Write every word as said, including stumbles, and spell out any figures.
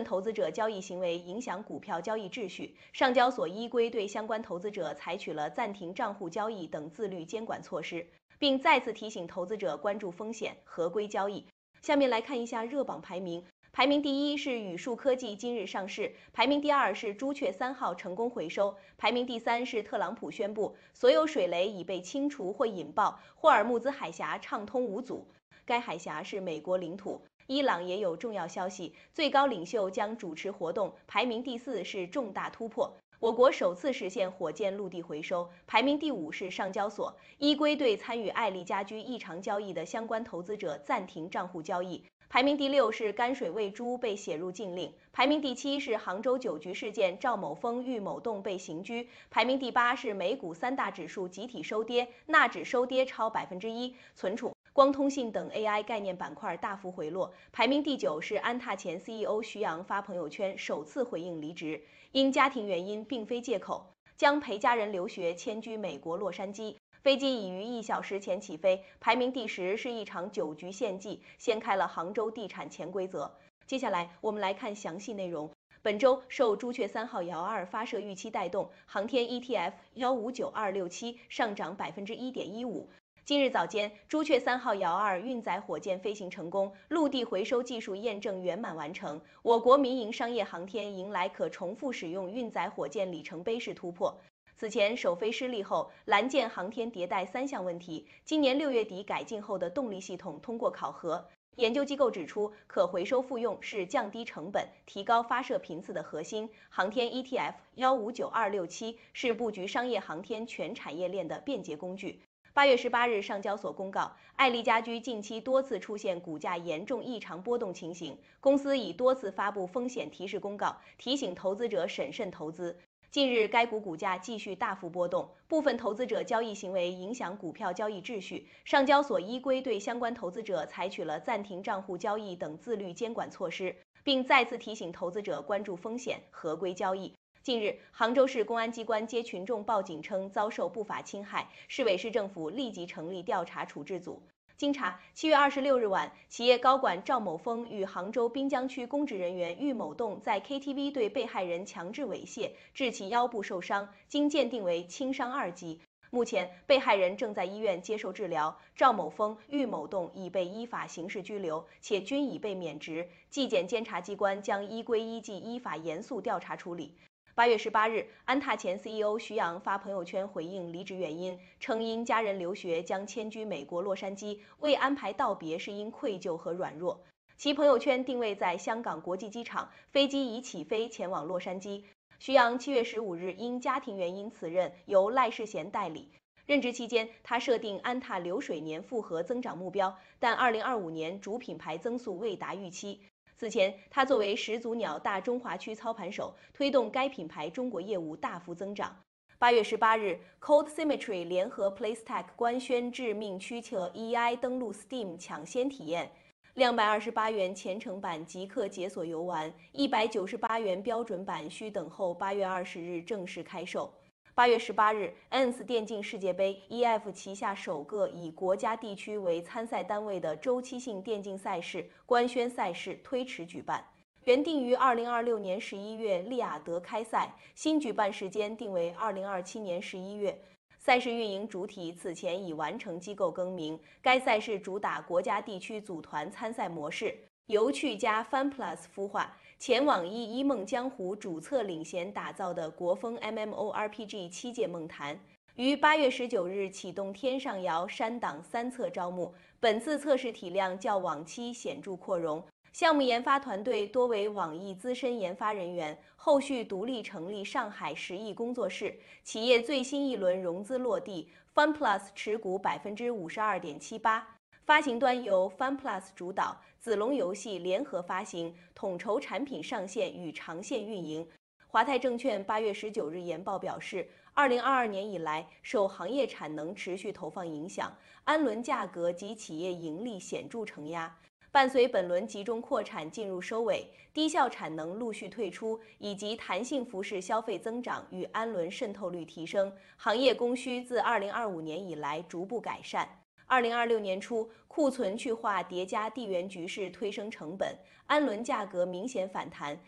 投资者交易行为影响股票交易秩序，上交所依规对相关投资者采取了暂停账户交易等自律监管措施，并再次提醒投资者关注风险，合规交易。下面来看一下热榜排名。排名第一是宇树科技今日上市，排名第二是朱雀三号成功回收，排名第三是特朗普宣布所有水雷已被清除或引爆，霍尔木兹海峡畅通无阻。该海峡是美国领土。伊朗也有重要消息，最高领袖将主持活动，排名第四是重大突破。我国首次实现火箭陆地回收，排名第五是上交所，依规对参与爱丽家居异常交易的相关投资者暂停账户交易。排名第六是甘水喂猪被写入禁令，排名第七是杭州酒局事件赵某峰、郁某栋被刑拘，排名第八是美股三大指数集体收跌，纳指收跌超百分之一，存储、光通信等 A I 概念板块大幅回落。排名第九是安踏前 C E O 徐阳发朋友圈首次回应离职，因家庭原因并非借口，将陪家人留学迁居美国洛杉矶。飞机已于一小时前起飞。排名第十是一场酒局献祭，掀开了杭州地产潜规则。接下来我们来看详细内容。本周受朱雀三号遥二发射预期带动，航天 E T F 一五九二六七上涨百分之一点一五。今日早间，朱雀三号遥二运载火箭飞行成功，陆地回收技术验证圆满完成，我国民营商业航天迎来可重复使用运载火箭里程碑式突破。此前首飞失利后，蓝箭航天迭代三项问题，今年六月底改进后的动力系统通过考核。研究机构指出，可回收复用是降低成本、提高发射频次的核心。航天 E T F 一五九二六七是布局商业航天全产业链的便捷工具。八月十八日，上交所公告，爱丽家居近期多次出现股价严重异常波动情形，公司已多次发布风险提示公告，提醒投资者审慎投资。近日，该股股价继续大幅波动，部分投资者交易行为影响股票交易秩序。上交所依规对相关投资者采取了暂停账户交易等自律监管措施，并再次提醒投资者关注风险，合规交易。近日，杭州市公安机关接群众报警称遭受不法侵害，市委市政府立即成立调查处置组。经查，七月二十六日晚，企业高管赵某峰与杭州滨江区公职人员郁某栋在 K T V 对被害人强制猥亵，致其腰部受伤，经鉴定为轻伤二级。目前，被害人正在医院接受治疗，赵某峰、郁某栋已被依法刑事拘留，且均已被免职。纪检监察机关将依规依纪依法严肃调查处理。八月十八日，安踏前 C E O 徐阳发朋友圈回应离职原因，称因家人留学将迁居美国洛杉矶，未安排道别是因愧疚和软弱。其朋友圈定位在香港国际机场，飞机已起飞前往洛杉矶。徐阳七月十五日因家庭原因辞任，由赖世贤代理。任职期间，他设定安踏流水年复合增长目标，但二零二五年主品牌增速未达预期。此前，他作为始祖鸟大中华区操盘手，推动该品牌中国业务大幅增长。八月十八日 ，Cold Symmetry 联合 PlayStack 官宣致命驱策 E I 登陆 Steam 抢先体验，两百二十八元前程版即刻解锁游玩，一百九十八元标准版需等候八月二十日正式开售。八月十八日 ，N S 电竞世界杯 E F 旗下首个以国家地区为参赛单位的周期性电竞赛事官宣赛事推迟举办，原定于二零二六年十一月利雅得开赛，新举办时间定为二零二七年十一月。赛事运营主体此前已完成机构更名，该赛事主打国家地区组团参赛模式，由趣加 FunPlus 孵化。前网易《一梦江湖》主策领衔打造的国风 M M O R P G 七界梦谈，于八月十九日启动天上遥山档三测招募。本次测试体量较往期显著扩容，项目研发团队多为网易资深研发人员，后续独立成立上海十亿工作室。企业最新一轮融资落地 ，FunPlus 持股百分之五十二点七八。发行端由 FunPlus 主导，子龙游戏联合发行，统筹产品上线与长线运营。华泰证券八月十九日研报表示，二零二二年以来，受行业产能持续投放影响，氨纶价格及企业盈利显著承压。伴随本轮集中扩产进入收尾，低效产能陆续退出，以及弹性服饰消费增长与氨纶渗透率提升，行业供需自二零二五年以来逐步改善。二零二六年初，库存去化叠加地缘局势推升成本，氨纶价格明显反弹，